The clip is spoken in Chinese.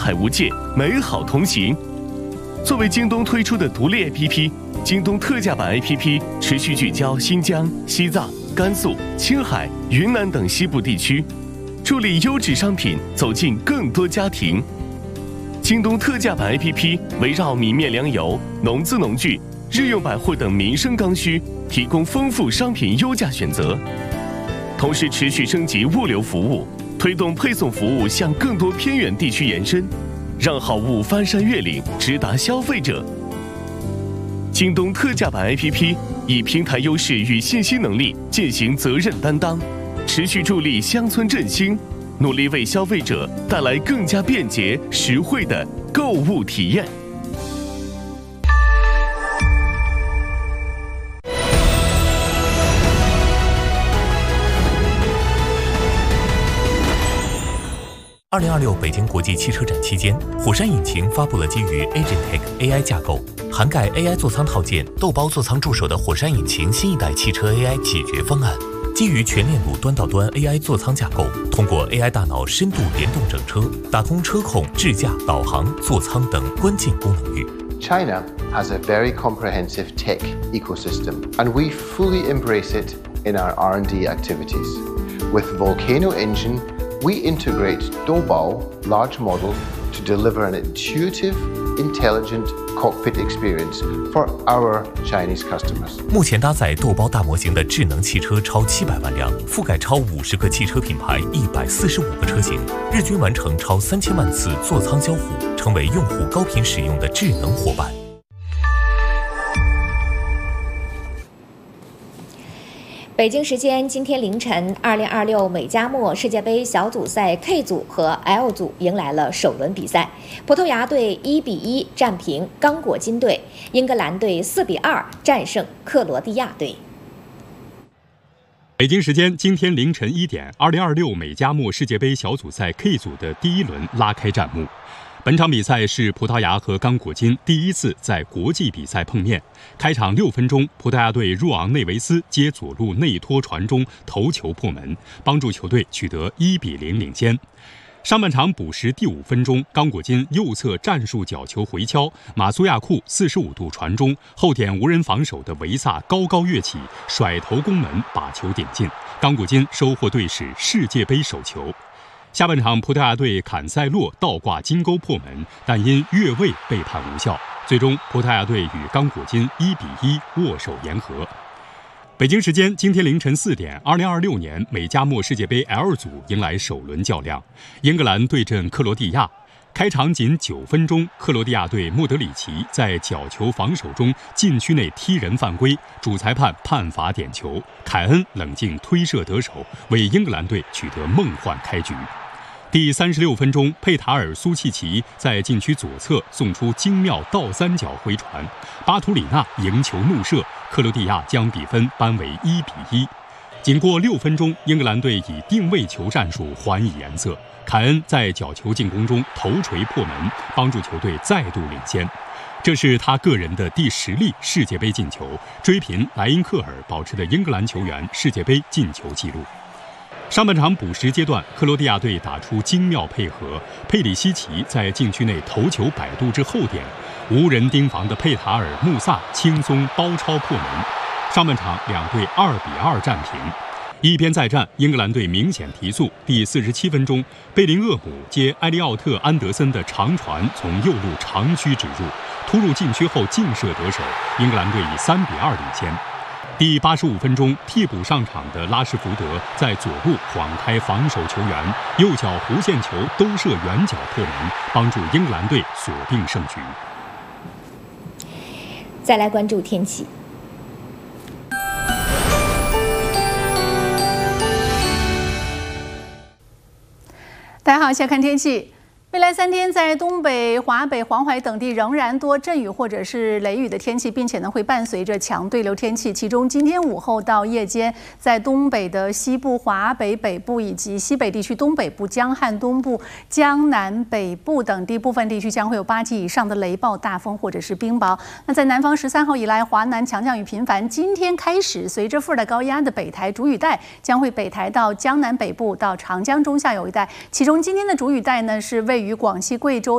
海无界，美好同行。作为京东推出的独立 APP， 京东特价版 APP 持续聚焦新疆、西藏、甘肃、青海、云南等西部地区，助力优质商品走进更多家庭。京东特价版 APP 围绕米面粮油、农资农具、日用百货等民生刚需，提供丰富商品优价选择。同时持续升级物流服务，推动配送服务向更多偏远地区延伸，让好物翻山越岭，直达消费者。京东特价版 APP 以平台优势与信息能力践行责任担当，持续助力乡村振兴，努力为消费者带来更加便捷、实惠的购物体验。 2026北京国际汽车展期间，火山引擎发布了基于 Agentech AI 架构，涵盖 AI 座舱套件、豆包座舱助手的火山引擎新一代汽车 AI 解决方案。基于全链路端到端 AI 座舱架构，通过 AI 大脑深度联动整车，打通车控、智驾、导航、座舱等关键功能域。 China has a very comprehensive tech ecosystem, and we fully embrace it in our R&D activities. With Volcano Engine, we integrate Doubao large model to deliver an intuitive, intelligent cockpit experience for our Chinese customers. 目前搭载豆包大模型的智能汽车超700万辆，覆盖超50个汽车品牌，145个车型，日均完成超3000万次座舱交互，成为用户高频使用的智能伙伴。 北京时间今天凌晨，2026美加墨世界杯小组赛 K 组和 L 组迎来了首轮比赛，葡萄牙队1-1战平刚果金队，英格兰队4-2战胜克罗地亚队。 北京时间今天凌晨1点，2026美加墨世界杯小组赛 K 组的第一轮拉开战幕。本场比赛是葡萄牙和刚果金第一次在国际比赛碰面。开场6分钟，葡萄牙队若昂内维斯接左路内托传中头球破门，帮助球队取得1-0领先。上半场补时第5分钟，刚果金右侧战术角球回敲，马苏亚库45度传中，后点无人防守的维萨高高跃起，甩头攻门把球点进，刚果金收获队史世界杯首球。下半场，葡萄牙队坎塞洛倒挂金钩破门，但因越位被判无效。最终，葡萄牙队与刚果金1-1握手言和。北京时间今天凌晨4点，2026年美加墨世界杯 L 组迎来首轮较量，英格兰对阵克罗地亚。开场仅9分钟，克罗地亚队莫德里奇在角球防守中禁区内踢人犯规，主裁判判罚点球，凯恩冷静推射得手，为英格兰队取得梦幻开局。第36分钟，佩塔尔苏契奇在禁区左侧送出精妙倒三角回传，巴图里纳迎球怒射，克罗地亚将比分扳为1-1。仅过6分钟，英格兰队以定位球战术还以颜色，凯恩在角球进攻中头锤破门，帮助球队再度领先。这是他个人的第10粒世界杯进球，追平莱因克尔保持的英格兰球员世界杯进球纪录。上半场补时阶段，克罗地亚队打出精妙配合，佩里西奇在禁区内头球摆渡至后点，无人盯防的佩塔尔穆萨轻松包抄破门。上半场两队2-2战平。一边再战，英格兰队明显提速。第47分钟，贝林厄姆接埃利奥特·安德森的长传从右路长驱直入，突入禁区后劲射得手，英格兰队以3-2领先。第85分钟，替补上场的拉什福德在左路晃开防守球员，右脚弧线球兜射远角破门，帮助英格兰队锁定胜局。 再来关注天气。 大家好，现在看天气。未来3天，在东北、华北、黄淮等地仍然多阵雨或者是雷雨的天气，并且呢会伴随着强对流天气。其中，今天午后到夜间，在东北的西部、华北北部以及西北地区东北部、江汉东部、江南北部等地部分地区将会有8级以上的雷暴、大风或者是冰雹。那在南方13号以来，华南强降雨频繁。今天开始，随着副热带高压的北台主雨带将会北台到江南北部到长江中下游一带，其中今天的主雨带呢是位于广西、贵州。